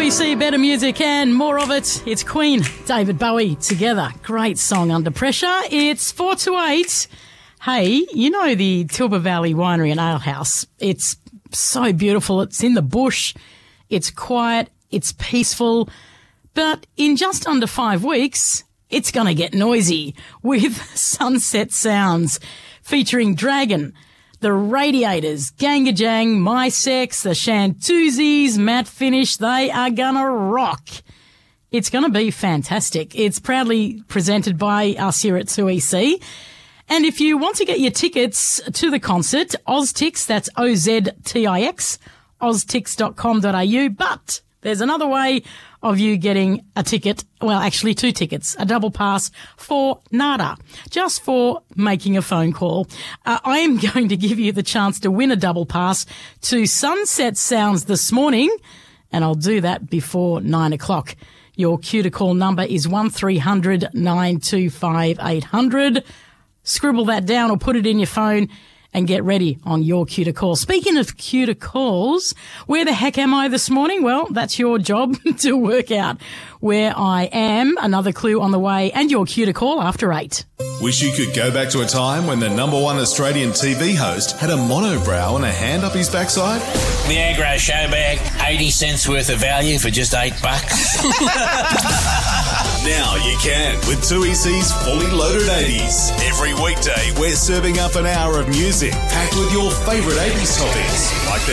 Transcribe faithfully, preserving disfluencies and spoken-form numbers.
E C, better music and more of it. It's Queen, David Bowie together. Great song, Under Pressure. It's four to eight. Hey, you know the Tilba Valley Winery and Ale House. It's so beautiful. It's in the bush. It's quiet. It's peaceful. But in just under five weeks, it's going to get noisy with Sunset Sounds featuring Dragon, the Radiators, Gangajang, My Sex, the Shantuzis, Matte Finish. They are gonna rock. It's gonna be fantastic. It's proudly presented by us here at two E C. And if you want to get your tickets to the concert, Oztix, that's O Z T I X, oztix dot com dot a u. But there's another way of you getting a ticket, well, actually two tickets, a double pass for nada, just for making a phone call. Uh, I am going to give you the chance to win a double pass to Sunset Sounds this morning, and I'll do that before nine o'clock. Your cue to call number is one three hundred nine two five eight hundred. Scribble that down or put it in your phone and get ready on your cue to call. Speaking of cue to calls, where the heck am I this morning? Well, that's your job to work out where I am. Another clue on the way and your cue to call after eight. Wish you could go back to a time when the number one Australian T V host had a monobrow and a hand up his backside? The Agro Show Bag, eighty cents worth of value for just eight bucks. Now you can with two E C's Fully Loaded eighties. Every weekday, we're serving up an hour of music packed with your favourite eighties topics like